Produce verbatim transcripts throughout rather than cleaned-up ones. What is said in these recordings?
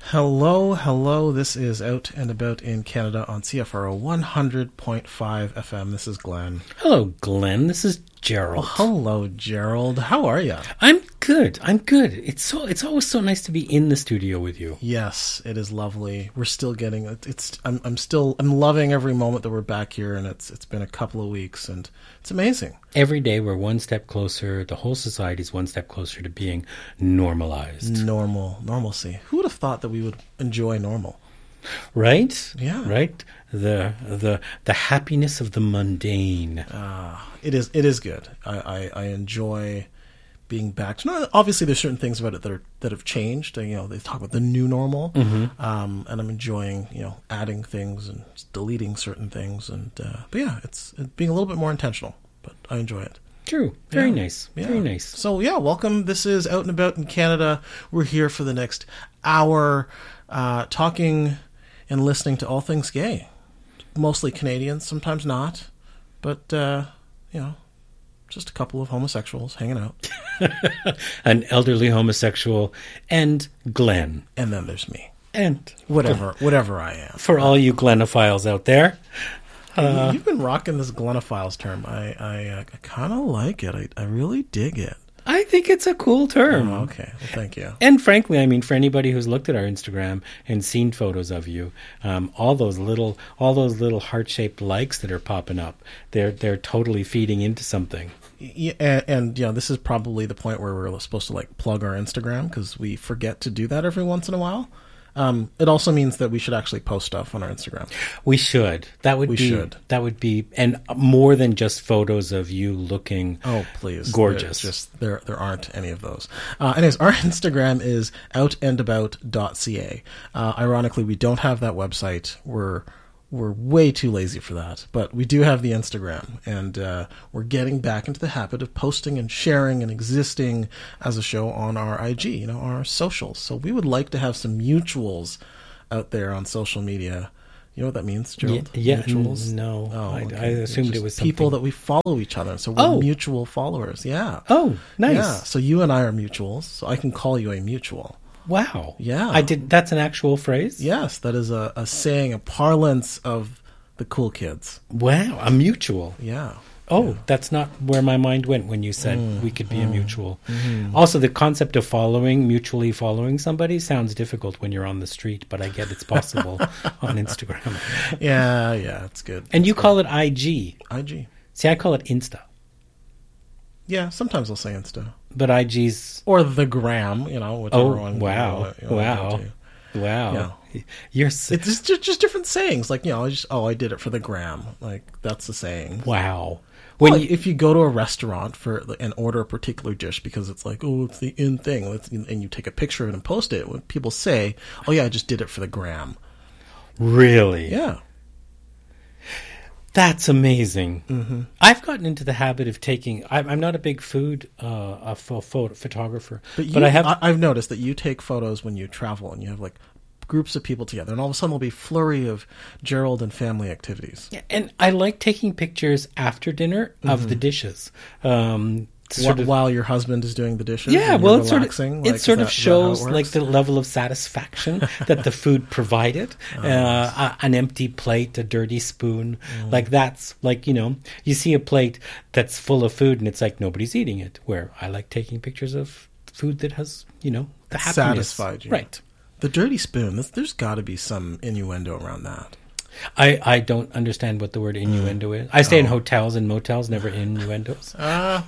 Hello, hello. This is Out and About in Canada on C F R O one hundred point five F M. This is Glenn. Hello, Glenn. This is Gerald. Oh, hello, Gerald. How are you? I'm good. I'm good. It's so. It's always so nice to be in the studio with you. Yes, it is lovely. We're still getting it. It's. I'm. I'm still. I'm loving every moment that we're back here, and it's. It's been a couple of weeks, and it's amazing. Every day we're one step closer. The whole society is one step closer to being normalized. Normal, normalcy. Who would have thought that we would enjoy normal? Right? Yeah. Right? The the the happiness of the mundane. Ah, uh, it is it is good. I, I, I enjoy being back. No, obviously, there's certain things about it that are that have changed. You know, they talk about the new normal, Mm-hmm. um, and I'm enjoying you know adding things and deleting certain things. And uh, but yeah, it's, it's being a little bit more intentional. But I enjoy it. True. Very Yeah. nice. Yeah. Very nice. So yeah, welcome. This is Out and About in Canada. We're here for the next hour, uh, talking and listening to all things gay. Mostly Canadians, sometimes not, but uh, you know, just a couple of homosexuals hanging out. An elderly homosexual and Glenn. And then there's me. And Whatever, whatever I am. for all you Glennophiles out there. Hey, you've been rocking this Glennophiles term. I, I, uh, I kind of like it. I, I really dig it. I think it's a cool term. Oh, okay. Well, thank you. And frankly, I mean, for anybody who's looked at our Instagram and seen photos of you, um, all those little, all those little heart-shaped likes that are popping up, they're they're totally feeding into something. Yeah, and, and you know, this is probably the point where we're supposed to like plug our Instagram because we forget to do that every once in a while. Um, it also means that we should actually post stuff on our Instagram. We should. That would We be. should. That would be, and more than just photos of you looking. Oh, please. Gorgeous. There's just there there aren't any of those. Uh, anyways, our Instagram is outandabout dot c a. Uh, ironically, we don't have that website. We're we're way too lazy for that. But we do have the Instagram, and uh, we're getting back into the habit of posting and sharing and existing as a show on our I G, you know, our socials. So we would like to have some mutuals out there on social media. You know what that means, Gerald? Yeah, yeah, Mutuals? n- no. Oh, I- okay. I It's assumed just it was people something- that we follow each other. So we're Oh. mutual followers. Yeah. Oh, nice. Yeah. So you and I are mutuals. So I can call you a mutual. Wow. Yeah. I did. That's an actual phrase. Yes, that is a, a saying, a parlance of the cool kids. Wow. A mutual. Yeah. Oh, that's not where my mind went when you said Mm, we could be a mutual. Also, the concept of following, mutually following somebody sounds difficult when you're on the street, but I get it's possible on Instagram. Yeah, yeah, it's good. And you call it I G. I G. See, I call it Insta. Yeah, sometimes I'll say Insta. But I G's... Or the gram, you know, whichever Oh, one. wow. You wanna- you wanna go Wow. to. Wow. You're... So, It's just, just different sayings. Like, you know, I just, oh, I did it for the gram. Like, that's the saying. wow. When Well, you, if you go to a restaurant for and order a particular dish because it's like, oh, it's the in thing, let's- and you take a picture of it and post it, when people say, oh yeah, I just did it for the gram. really? Yeah. That's amazing. Mm-hmm. I've gotten into the habit of taking... I'm, I'm not a big food uh, a pho- photo, photographer, But, but, you, I have... I, I've noticed that you take photos when you travel and you have like groups of people together, and all of a sudden there'll be a flurry of Gerald and family activities. And I like taking pictures after dinner of the dishes. Um, sort Wh- of, while your husband is doing the dishes. yeah, and well, you're it sort of relaxing, it like, sort is of that- is that how it shows like works? the level of satisfaction that the food provided. uh, a- an empty plate, a dirty spoon, like that's like you know you see a plate that's full of food and it's like nobody's eating it. Where I like taking pictures of food that has you know the It's happiness. satisfied you. Right. The dirty spoon. This, there's got to be some innuendo around that. I, I don't understand what the word innuendo is. I stay in hotels and motels, never innuendos. Ah,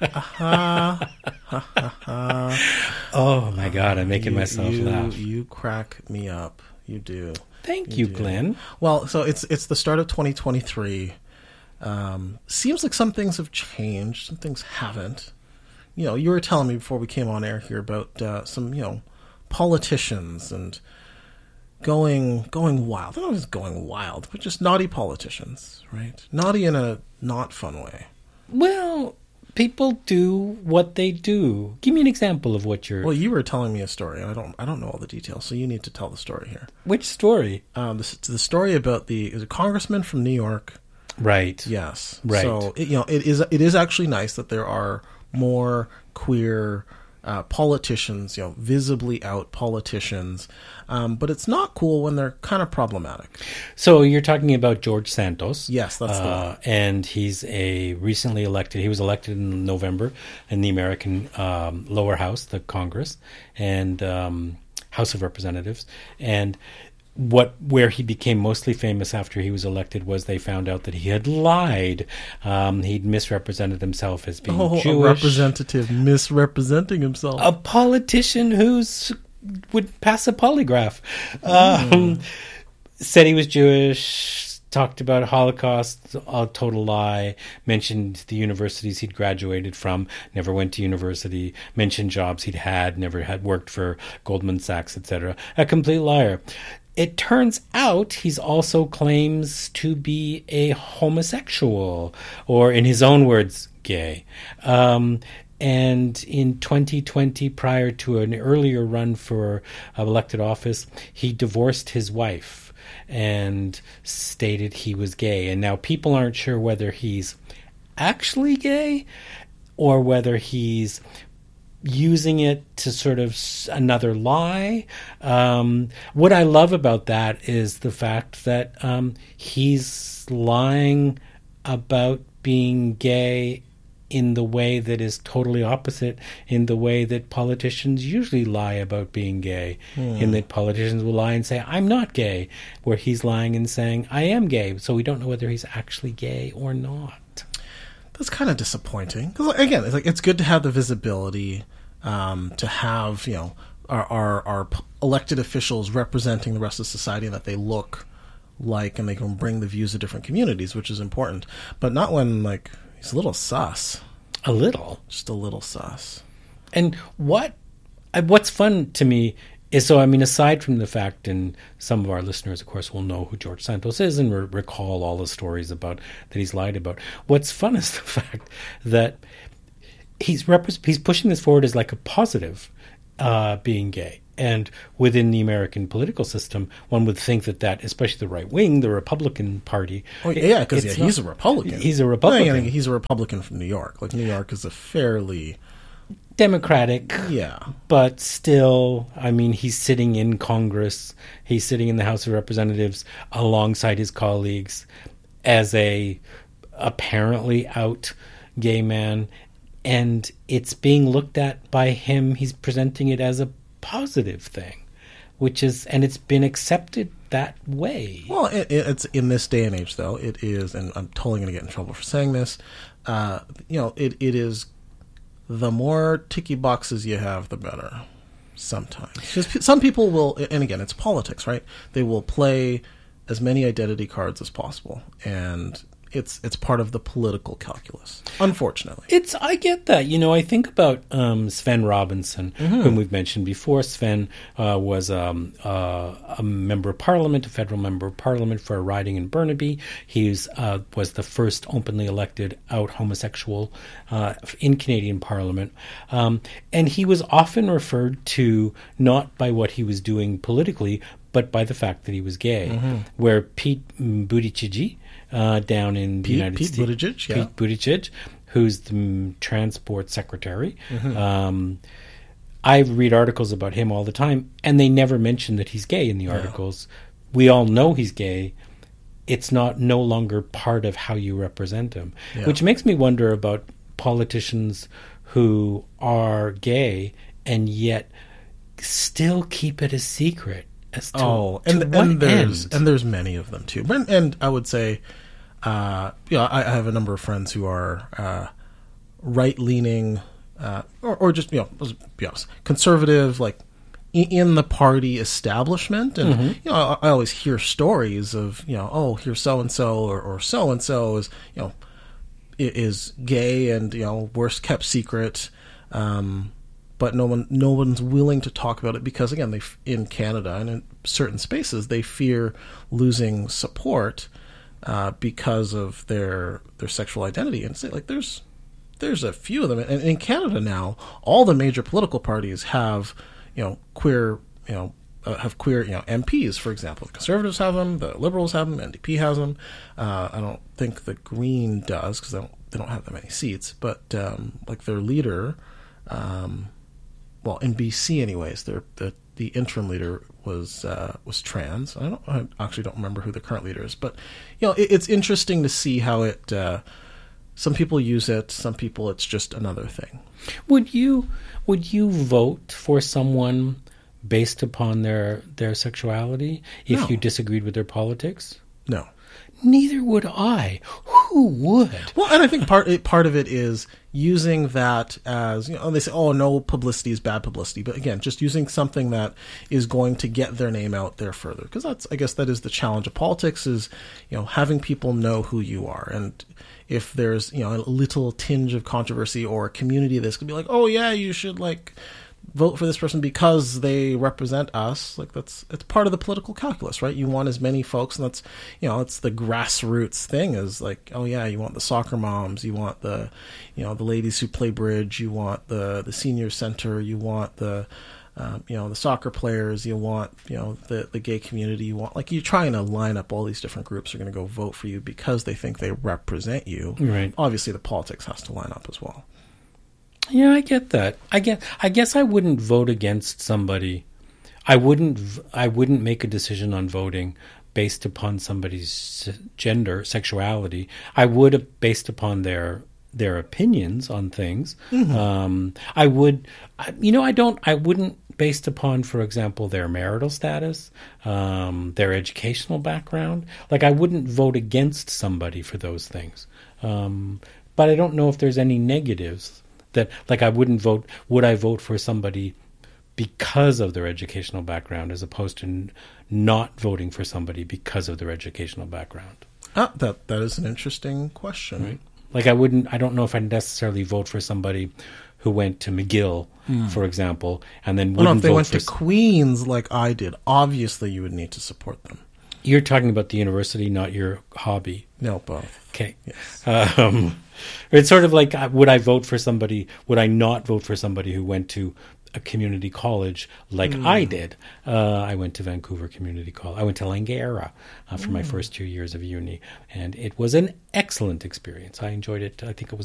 Oh my God, I'm making you, myself you, laugh. You crack me up. You do. Thank you you, do. Glenn. Well, so it's it's the start of twenty twenty-three. Um, seems like some things have changed, some things haven't. You know, you were telling me before we came on air here about uh, some, you know, politicians and going going wild. Not always going wild, but just naughty politicians, right? Naughty in a not fun way. Well, people do what they do. Give me an example of what you're... Well, you were telling me a story. I don't I don't know all the details, so you need to tell the story here. Which story? Um, this, the story about the is a congressman from New York. Right. Yes. Right. So it, you know, it is it is actually nice that there are more queer uh, politicians, you know, visibly out politicians, um, but it's not cool when they're kind of problematic. So you're talking about George Santos. Yes, that's the uh, one. And he's a recently elected, he was elected in November in the American um, lower house, the Congress, and um, House of Representatives. And what where he became mostly famous after he was elected was they found out that he had lied. Um, he'd misrepresented himself as being Oh, Jewish. a representative misrepresenting himself. A politician who's would pass a polygraph. Um, said he was Jewish, talked about Holocaust, a total lie, mentioned the universities he'd graduated from, never went to university, mentioned jobs he'd had, never had worked for Goldman Sachs, et cetera. A complete liar. It turns out he's also claims to be a homosexual, or in his own words, gay. Um, and in twenty twenty, prior to an earlier run for elected office, he divorced his wife and stated he was gay. And now people aren't sure whether he's actually gay or whether he's using it to sort of another lie. Um, what I love about that is the fact that um, he's lying about being gay in the way that is totally opposite in the way that politicians usually lie about being gay, hmm. in that politicians will lie and say, I'm not gay, where he's lying and saying, I am gay. So we don't know whether he's actually gay or not. That's kind of disappointing. Because again, it's like it's good to have the visibility, um, to have, you know, our, our our elected officials representing the rest of society and that they look like and they can bring the views of different communities, which is important. But not when, like, he's a little sus. A little, just a little sus. And what what's fun to me is, so I mean, aside from the fact, and some of our listeners, of course, will know who George Santos is and re- recall all the stories about that he's lied about. What's fun is the fact that he's rep- he's pushing this forward as like a positive, uh, being gay. And within the American political system, one would think that that, especially the right wing, the Republican Party. Oh yeah, because yeah, he's a Republican. He's a Republican. No, he's a Republican from New York. Like, New York is a fairly Democratic, yeah, but still, I mean, he's sitting in Congress, he's sitting in the House of Representatives alongside his colleagues as a apparently out gay man, and it's being looked at by him. He's presenting it as a positive thing, which is, and it's been accepted that way. Well, it, it's in this day and age, though. It is, and I'm totally going to get in trouble for saying this. Uh, you know, it it is. The more ticky boxes you have, the better. Sometimes, because some people will, and again, it's politics, right? They will play as many identity cards as possible, and it's it's part of the political calculus. Unfortunately, it's I get that. You know, I think about um, Sven Robinson, mm-hmm. whom we've mentioned before. Sven uh, was um, uh, a member of Parliament, a federal member of Parliament for a riding in Burnaby. He uh, was the first openly elected out homosexual uh, in Canadian Parliament, um, and he was often referred to not by what he was doing politically, but by the fact that he was gay. Mm-hmm. Where Pete Buttigieg, Uh, down in Pete, the United Pete States. Buttigieg, yeah. Pete Buttigieg, who's the um, transport secretary. Mm-hmm. Um, I read articles about him all the time, and they never mention that he's gay in the articles. Yeah. We all know he's gay. It's not no longer part of how you represent him, yeah. which makes me wonder about politicians who are gay and yet still keep it a secret. As to, oh, and, to and there's end? and there's many of them too. And, and I would say, uh, you know, I, I have a number of friends who are uh, right leaning, uh, or, or just you know, let's be honest, conservative, like in, in the party establishment. And mm-hmm. you know, I, I always hear stories of you know, oh, here's so and so, or so and so is you know is gay and you know worst kept secret. Um, But no one, no one's willing to talk about it because, again, they in Canada and in certain spaces they fear losing support uh, because of their their sexual identity. And say, like, there's there's a few of them, and in Canada now, all the major political parties have you know queer you know uh, have queer you know M Ps. For example, the Conservatives have them, the Liberals have them, N D P has them. Uh, I don't think the Green does because they don't they don't have that many seats. But um, like their leader. Um, well, in B C anyways, the the, the interim leader was uh, was trans. I don't I actually don't remember who the current leader is, but you know, it, it's interesting to see how it. Uh, some people use it, some people it's just another thing. Would you would you vote for someone based upon their their sexuality if No. you disagreed with their politics? No. Neither would I. Who would? Well, and I think part it, part of it is using that as, you know, they say, oh, no publicity is bad publicity. But again, just using something that is going to get their name out there further. Because that's, I guess that is the challenge of politics is, you know, having people know who you are. And if there's, you know, a little tinge of controversy or a community that's going to be like, oh, yeah, you should, like, vote for this person because they represent us. Like, that's, it's part of the political calculus, right? You want as many folks, and that's, you know, it's the grassroots thing is like, oh yeah, you want the soccer moms, you want the, you know, the ladies who play bridge, you want the, the senior center, you want the, um, you know, the soccer players, you want, you know, the, the gay community, you want, like, you're trying to line up all these different groups are going to go vote for you because they think they represent you. Right. Obviously the politics has to line up as well. Yeah, I get that. I get. I guess I wouldn't vote against somebody. I wouldn't. v- I wouldn't make a decision on voting based upon somebody's gender, sexuality. I would based upon their their opinions on things. Um, I would. I- You know, I don't. I wouldn't based upon, for example, their marital status, um, their educational background. Like, I wouldn't vote against somebody for those things. Um, but I don't know if there's any negatives. That, like, I wouldn't vote, would I vote for somebody because of their educational background as opposed to n- not voting for somebody because of their educational background? Ah, that that is an interesting question. Right? Like, I wouldn't, I don't know if I'd necessarily vote for somebody who went to McGill, for example, and then Well, no, wouldn't if they vote went for... to s- Queens like I did, obviously you would need to support them. You're talking about the university, not your hobby. No, both. Okay. Yes. Um, it's sort of like, uh, would I vote for somebody, would I not vote for somebody who went to a community college like I did? Uh, I went to Vancouver Community College. I went to Langara uh, for my first two years of uni, and it was an excellent experience. I enjoyed it. I think it was